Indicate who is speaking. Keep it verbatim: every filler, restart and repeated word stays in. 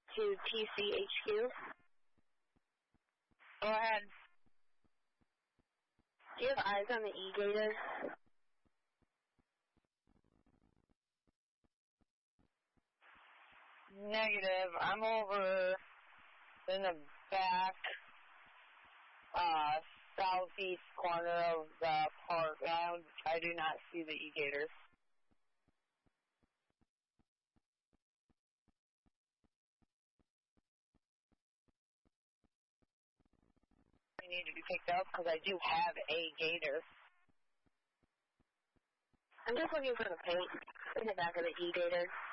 Speaker 1: to T C H Q.
Speaker 2: Go ahead.
Speaker 1: Do you have eyes on the E-Gators?
Speaker 2: Negative. I'm over in the back uh, southeast corner of the park. I, I do not see the E-Gators. I need to be picked up because I do have a gator.
Speaker 1: I'm just looking for the paint in the back of the E-Gator.